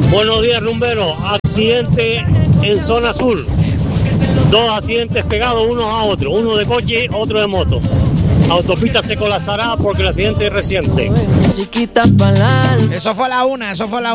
Buenos días, rumbero. Accidente en zona sur. 2 accidentes pegados unos a otros. Uno de coche, otro de moto. Autopista se colapsará porque el accidente es reciente. Eso fue a la 1.